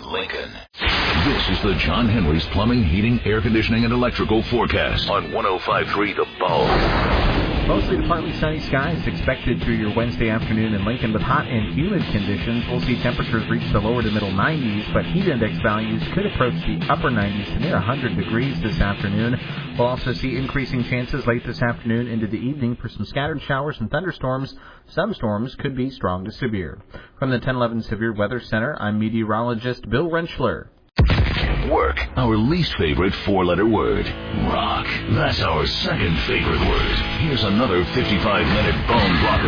Lincoln. This is the John Henry's Plumbing, Heating, Air Conditioning, and Electrical Forecast on 105.3 The Bone. Mostly to partly sunny skies expected through your Wednesday afternoon in Lincoln with hot and humid conditions. We'll see temperatures reach the lower to middle 90s, but heat index values could approach the upper 90s to near 100 degrees this afternoon. We'll also see increasing chances late this afternoon into the evening for some scattered showers and thunderstorms. Some storms could be strong to severe. From the 1011 Severe Weather Center, I'm meteorologist Bill Rentschler. Work, our least favorite four-letter word. Rock, that's our second favorite word. Here's another 55-minute bone blocker